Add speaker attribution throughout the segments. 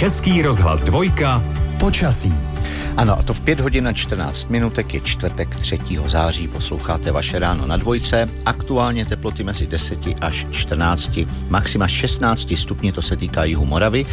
Speaker 1: Český rozhlas 2, počasí.
Speaker 2: Ano, a to v 5 hodin a 14 minutek je čtvrtek 3. září. Posloucháte Vaše ráno na Dvojce. Aktuálně teploty mezi 10 až 14, maxima 16 stupňů, to se týká jihu Moravy.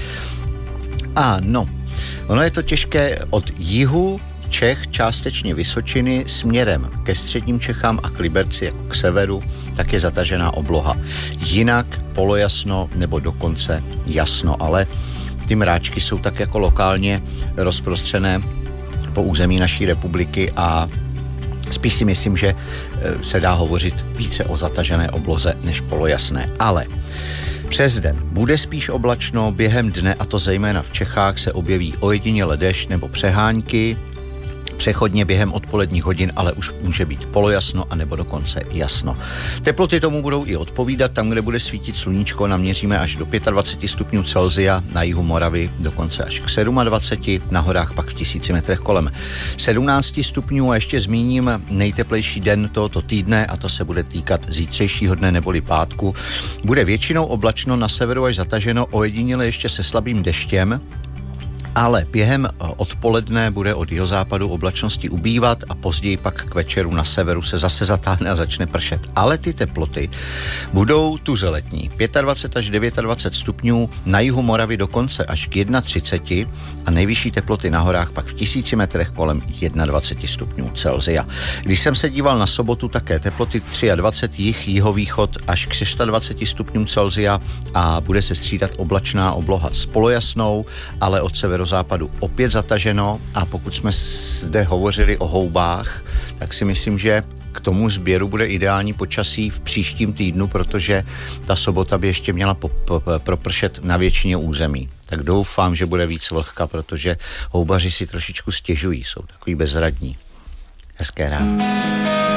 Speaker 2: Ano, ono je to těžké od jihu Čech, částečně Vysočiny, směrem ke středním Čechám a k Liberci jako k severu, tak je zatažená obloha. Jinak polojasno nebo dokonce jasno, ale ty mráčky jsou tak jako lokálně rozprostřené po území naší republiky a spíš si myslím, že se dá hovořit více o zatažené obloze než polojasné. Ale přes den bude spíš oblačno, během dne, a to zejména v Čechách, se objeví ojediněle déšť nebo přehánky, přechodně během odpoledních hodin, ale už může být polojasno a nebo dokonce jasno. Teploty tomu budou i odpovídat, tam, kde bude svítit sluníčko, naměříme až do 25 stupňů Celsia, na jihu Moravy dokonce až k 27, na horách pak v 1000 metrech kolem 17 stupňů a ještě zmíním nejteplejší den tohoto týdne a to se bude týkat zítřejšího dne neboli pátku. Bude většinou oblačno, na severu až zataženo, ojediněle ještě se slabým deštěm, ale během odpoledne bude od jihozápadu oblačnosti ubývat a později pak k večeru na severu se zase zatáhne a začne pršet. Ale ty teploty budou tuzeletní. 25 až 29 stupňů, na jihu Moravy dokonce až k 31 a nejvyšší teploty na horách pak v 1000 metrech kolem 21 stupňů Celsia. Když jsem se díval na sobotu, také teploty 23, jihovýchod až k 26 stupňům Celsia a bude se střídat oblačná obloha s polojasnou, ale od severozápadu opět zataženo a pokud jsme zde hovořili o houbách, tak si myslím, že k tomu sběru bude ideální počasí v příštím týdnu, protože ta sobota by ještě měla propršet na většině území. Tak doufám, že bude víc vlhka, protože houbaři si trošičku stěžují, jsou takový bezradní. Hezké ráno.